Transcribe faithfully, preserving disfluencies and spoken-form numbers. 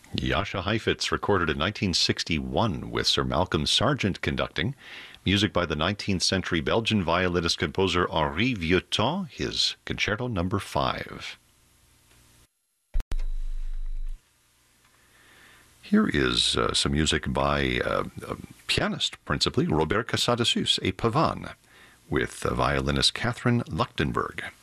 Jascha Heifetz, recorded in nineteen sixty-one with Sir Malcolm Sargent conducting. Music by the nineteenth century Belgian violinist composer Henri Vieuxtemps, his Concerto Number five. Here is uh, some music by uh, a pianist, principally, Robert Casadesus, a pavane, with uh, violinist Catherine Luchtenberg.